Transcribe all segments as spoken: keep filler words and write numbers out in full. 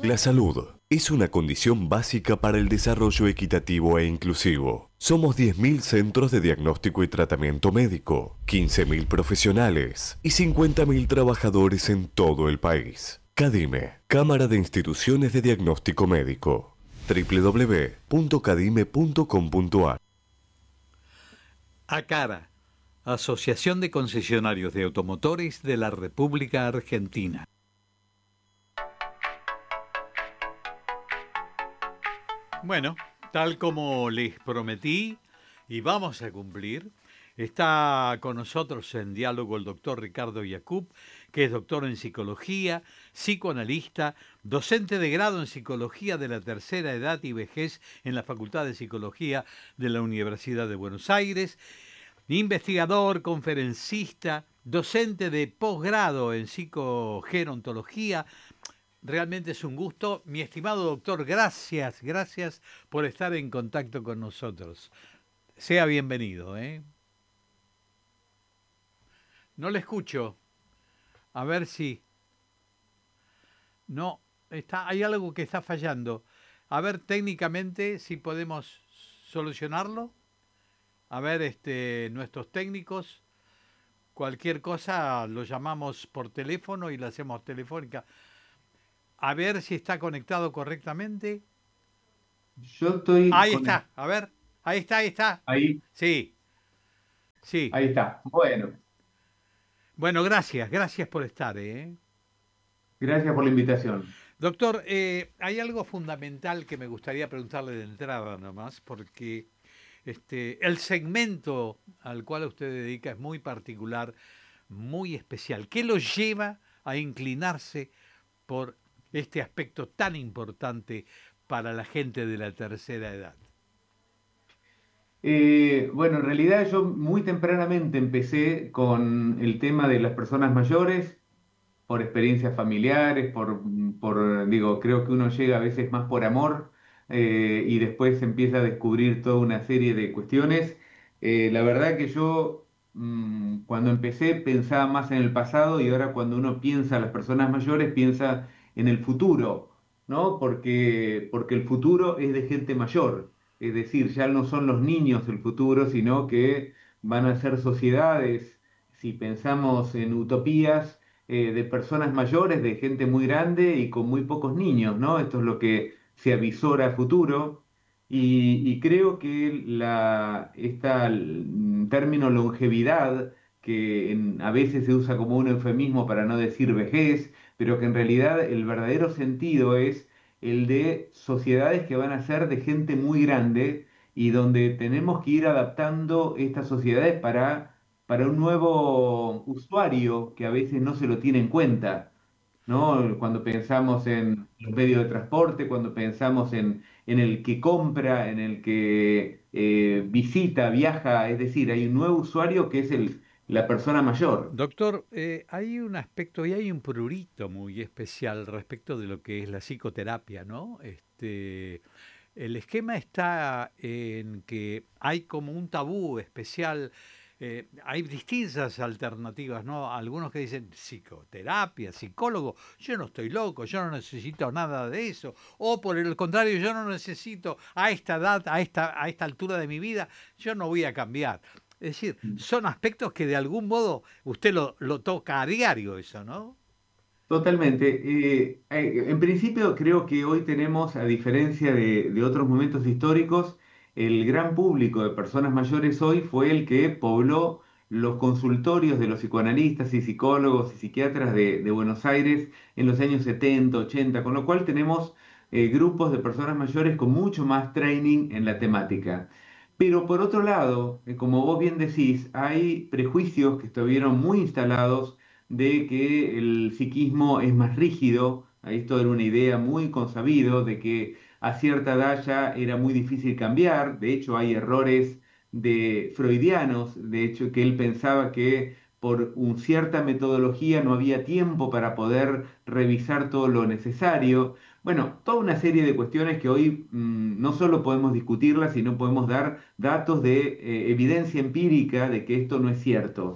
La salud es una condición básica para el desarrollo equitativo e inclusivo. Somos diez mil centros de diagnóstico y tratamiento médico, quince mil profesionales y cincuenta mil trabajadores en todo el país. CADIME, Cámara de Instituciones de Diagnóstico Médico. doble u doble u doble u punto cadime punto com punto a r. ACARA, Asociación de Concesionarios de Automotores de la República Argentina. Bueno, tal como les prometí y vamos a cumplir, está con nosotros en diálogo el doctor Ricardo Yacoub, que es doctor en psicología, psicoanalista, docente de grado en psicología de la tercera edad y vejez en la Facultad de Psicología de la Universidad de Buenos Aires, investigador, conferencista, docente de posgrado en psicogerontología. Realmente es un gusto. Mi estimado doctor, gracias, gracias por estar en contacto con nosotros. Sea bienvenido, ¿eh? No le escucho. A ver si... No, está, hay algo que está fallando. A ver técnicamente si podemos solucionarlo. A ver, este, nuestros técnicos, cualquier cosa lo llamamos por teléfono y lo hacemos telefónica. A ver si está conectado correctamente. Yo estoy Ahí conectado. está, a ver. Ahí está, ahí está. Ahí, Sí, sí. ahí está. Bueno, Bueno, gracias, gracias por estar, ¿eh? gracias por la invitación. Doctor, eh, hay algo fundamental que me gustaría preguntarle de entrada nomás, porque este, el segmento al cual usted dedica es muy particular, muy especial. ¿Qué lo lleva a inclinarse por este aspecto tan importante para la gente de la tercera edad? Eh, bueno, en realidad yo muy tempranamente empecé con el tema de las personas mayores, por experiencias familiares, por, por digo, creo que uno llega a veces más por amor eh, y después empieza a descubrir toda una serie de cuestiones. Eh, la verdad que yo mm, cuando empecé pensaba más en el pasado y ahora cuando uno piensa en las personas mayores piensa en el futuro, ¿no? Porque, porque el futuro es de gente mayor, es decir, ya no son los niños el futuro, sino que van a ser sociedades, si pensamos en utopías eh, de personas mayores, de gente muy grande y con muy pocos niños, ¿no? Esto es lo que se avisora a futuro. Y, y creo que la, esta mm, término longevidad, que en- a veces se usa como un eufemismo para no decir vejez, pero que en realidad el verdadero sentido es el de sociedades que van a ser de gente muy grande y donde tenemos que ir adaptando estas sociedades para para un nuevo usuario que a veces no se lo tiene en cuenta, ¿no? Cuando pensamos en los medios de transporte, cuando pensamos en, en el que compra, en el que eh, visita, viaja, es decir, hay un nuevo usuario que es el, la persona mayor. Doctor, eh, hay un aspecto y hay un prurito muy especial respecto de lo que es la psicoterapia, ¿no? Este, el esquema está en que hay como un tabú especial, eh, hay distintas alternativas, ¿no? Algunos que dicen psicoterapia, psicólogo, yo no estoy loco, yo no necesito nada de eso, o por el contrario, yo no necesito a esta edad, a esta, a esta altura de mi vida, yo no voy a cambiar. Es decir, son aspectos que de algún modo usted lo, lo toca a diario eso, ¿no? Totalmente. Eh, eh, en principio creo que hoy tenemos, a diferencia de, de otros momentos históricos, el gran público de personas mayores hoy fue el que pobló los consultorios de los psicoanalistas y psicólogos y psiquiatras de, de Buenos Aires en los años setenta, ochenta, con lo cual tenemos eh, grupos de personas mayores con mucho más training en la temática. Pero por otro lado, eh, como vos bien decís, hay prejuicios que estuvieron muy instalados de que el psiquismo es más rígido, esto era una idea muy consabido, de que a cierta edad ya era muy difícil cambiar, de hecho hay errores de freudianos, de hecho que él pensaba que por una cierta metodología no había tiempo para poder revisar todo lo necesario. Bueno, toda una serie de cuestiones que hoy mm, no solo podemos discutirlas, sino podemos dar datos de eh, evidencia empírica de que esto no es cierto.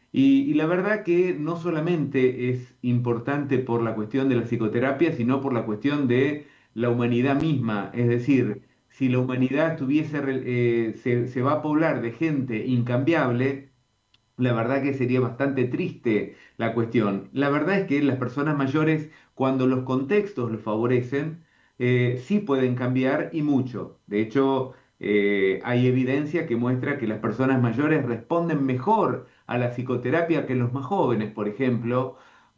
Y, y la verdad que no solamente es importante por la cuestión de la psicoterapia, sino por la cuestión de la humanidad misma. Es decir, si la humanidad tuviese, re- eh, se, se va a poblar de gente incambiable, la verdad que sería bastante triste la cuestión. La verdad es que las personas mayores, cuando los contextos los favorecen, eh, sí pueden cambiar y mucho. De hecho, eh, hay evidencia que muestra que las personas mayores responden mejor a la psicoterapia que los más jóvenes, por ejemplo,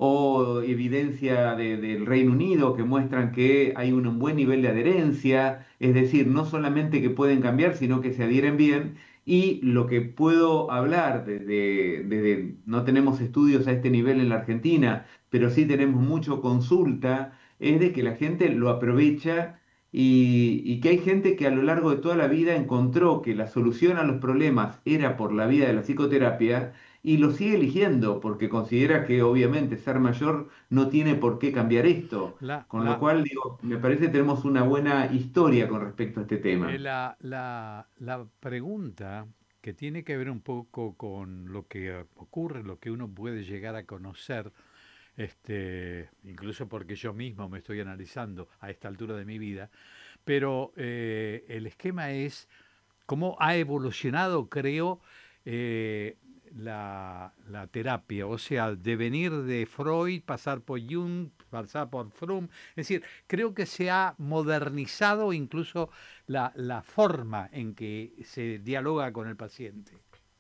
o evidencia de- del Reino Unido que muestran que hay un buen nivel de adherencia, es decir, no solamente que pueden cambiar, sino que se adhieren bien. Y lo que puedo hablar desde, desde, no tenemos estudios a este nivel en la Argentina, pero sí tenemos mucho consulta, es de que la gente lo aprovecha y, y que hay gente que a lo largo de toda la vida encontró que la solución a los problemas era por la vía de la psicoterapia y lo sigue eligiendo porque considera que obviamente ser mayor no tiene por qué cambiar esto. La, Con lo la, cual, digo, me parece que tenemos una buena historia con respecto a este eh, tema. la, la, la pregunta que tiene que ver un poco con lo que eh, ocurre, lo que uno puede llegar a conocer, este, incluso porque yo mismo me estoy analizando a esta altura de mi vida, pero eh, el esquema es cómo ha evolucionado, creo, eh, la, la terapia, o sea, de venir de Freud, pasar por Jung, pasar por Fromm, es decir, creo que se ha modernizado incluso la, la forma en que se dialoga con el paciente.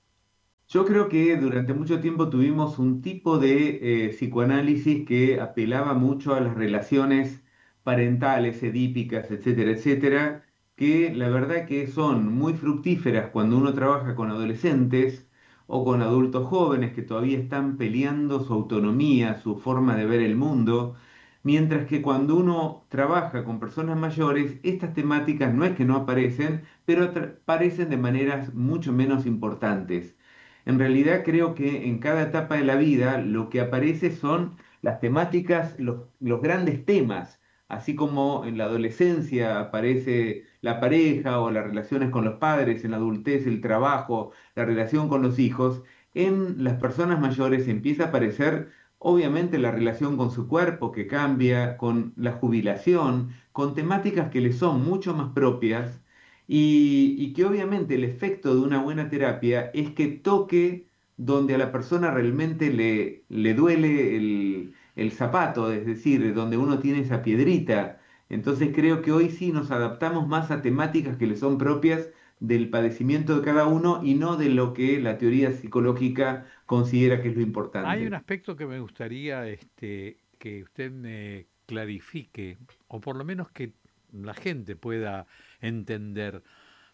Yo creo que durante mucho tiempo tuvimos un tipo de eh, psicoanálisis que apelaba mucho a las relaciones parentales, edípicas, etcétera, etcétera, que la verdad que son muy fructíferas cuando uno trabaja con adolescentes o con adultos jóvenes que todavía están peleando su autonomía, su forma de ver el mundo, mientras que cuando uno trabaja con personas mayores, estas temáticas no es que no aparecen, pero tra- aparecen de maneras mucho menos importantes. En realidad creo que en cada etapa de la vida lo que aparece son las temáticas, los, los grandes temas, así como en la adolescencia aparece la pareja o las relaciones con los padres, en la adultez el trabajo, la relación con los hijos, en las personas mayores empieza a aparecer obviamente la relación con su cuerpo que cambia, con la jubilación, con temáticas que le son mucho más propias y, y que obviamente el efecto de una buena terapia es que toque donde a la persona realmente le, le duele el, el zapato, es decir, donde uno tiene esa piedrita. Entonces creo que hoy sí nos adaptamos más a temáticas que le son propias del padecimiento de cada uno y no de lo que la teoría psicológica considera que es lo Hay un importante. aspecto que me gustaría este, que usted me clarifique, o por lo menos que la gente pueda entender.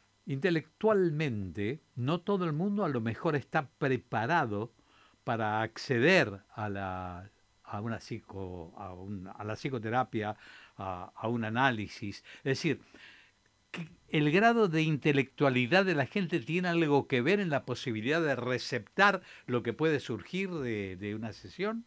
Intelectualmente, no todo el mundo a lo mejor está preparado para acceder a la, a una psico, a, un- a la psicoterapia, a, a un análisis. Es decir, que el grado de intelectualidad de la gente tiene algo que ver en la posibilidad de receptar lo que puede surgir de, de una sesión.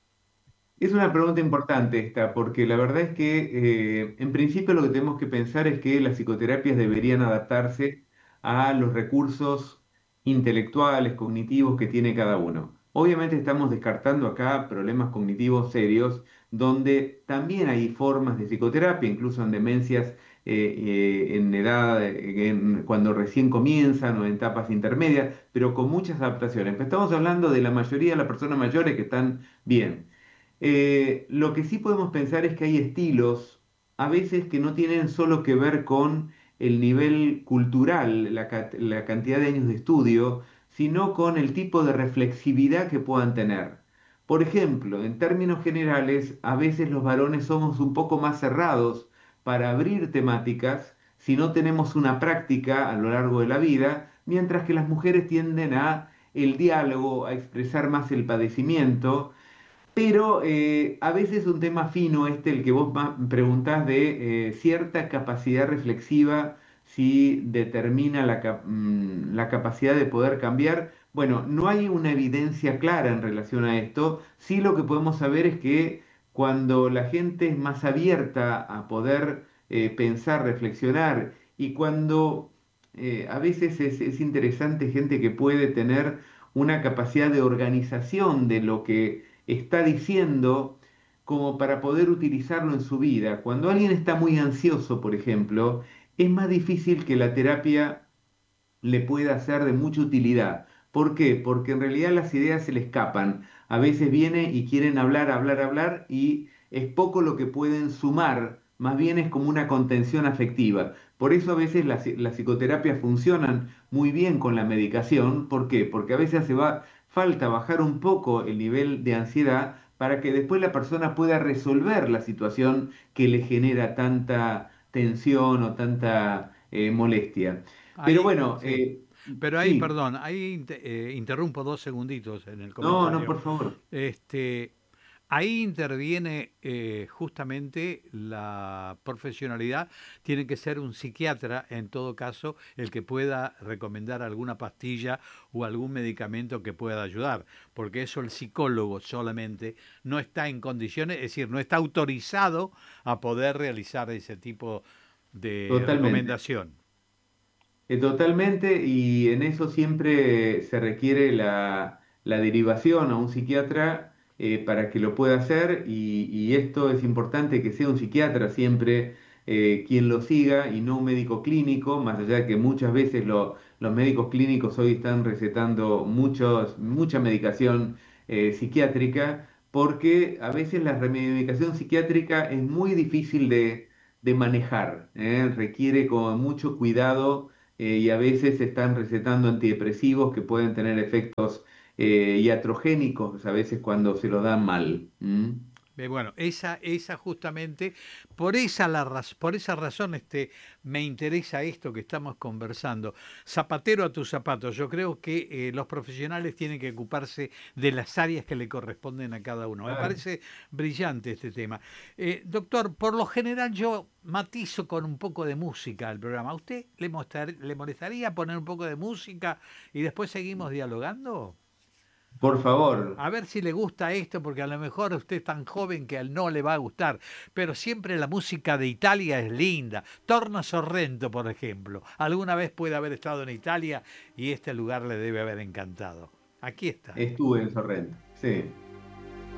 Es una pregunta importante esta, porque la verdad es que eh, en principio lo que tenemos que pensar es que las psicoterapias deberían adaptarse a los recursos intelectuales, cognitivos que tiene cada uno. Obviamente estamos descartando acá problemas cognitivos serios, donde también hay formas de psicoterapia, incluso en demencias eh, eh, en edad, eh, en- cuando recién comienzan o en etapas intermedias, pero con muchas adaptaciones. Pero estamos hablando de la mayoría de las personas mayores que están bien. Eh, lo que sí podemos pensar es que hay estilos, a veces que no tienen solo que ver con el nivel cultural, la, ca- la cantidad de años de estudio, sino con el tipo de reflexividad que puedan tener. Por ejemplo, en términos generales, a veces los varones somos un poco más cerrados para abrir temáticas si no tenemos una práctica a lo largo de la vida, mientras que las mujeres tienden a el diálogo, a expresar más el padecimiento, pero eh, a veces es un tema fino este, el que vos ma- preguntás de eh, cierta capacidad reflexiva, si determina la, cap- mm, la capacidad de poder cambiar. Bueno, no hay una evidencia clara en relación a esto. Sí lo que podemos saber es que cuando la gente es más abierta a poder eh, pensar, reflexionar, y cuando eh, a veces es, es interesante gente que puede tener una capacidad de organización de lo que está diciendo como para poder utilizarlo en su vida. Cuando alguien está muy ansioso, por ejemplo, es más difícil que la terapia le pueda ser de mucha utilidad. ¿Por qué? Porque en realidad las ideas se le escapan. A veces viene y quieren hablar, hablar, hablar y es poco lo que pueden sumar, más bien es como una contención afectiva. Por eso a veces las, las psicoterapias funcionan muy bien con la medicación. ¿Por qué? Porque a veces hace va, falta bajar un poco el nivel de ansiedad para que después la persona pueda resolver la situación que le genera tanta tensión o tanta eh, molestia. Pero Ahí, bueno, sí. eh, Pero ahí, sí, perdón, ahí inter- eh, interrumpo dos segunditos en el no, no, comentario. por favor. Este, ahí interviene eh, justamente la profesionalidad. Tiene que ser un psiquiatra, en todo caso, el que pueda recomendar alguna pastilla o algún medicamento que pueda ayudar, porque eso el psicólogo solamente no está en condiciones, es decir, no está autorizado a poder realizar ese tipo de Totalmente. recomendación. Eh, totalmente, y en eso siempre se requiere la, la derivación a un psiquiatra eh, para que lo pueda hacer, y, y esto es importante que sea un psiquiatra siempre eh, quien lo siga y no un médico clínico, más allá de que muchas veces lo- los médicos clínicos hoy están recetando muchos, mucha medicación eh, psiquiátrica, porque a veces la medicación psiquiátrica es muy difícil de, de manejar, ¿eh? Requiere con mucho cuidado eh, y a veces se están recetando antidepresivos que pueden tener efectos eh, iatrogénicos, a veces cuando se lo dan mal. ¿M? Eh, Bueno, esa, esa justamente, por esa, la, raz- por esa razón este, me interesa esto que estamos conversando. Zapatero a tus zapatos. Yo creo que eh, los profesionales tienen que ocuparse de las áreas que le corresponden a cada uno. Me Claro. parece brillante este tema. Eh, doctor, por lo general yo matizo con un poco de música al programa. ¿A usted le, mostrar- le molestaría poner un poco de música y después seguimos dialogando? Por favor, A ver si le gusta esto, porque a lo mejor usted es tan joven que al no le va a gustar. Pero siempre la música de Italia es linda. Torna Sorrento, por ejemplo. Alguna vez puede haber estado en Italia y este lugar le debe haber encantado. Aquí está. estuve en Sorrento. Sí.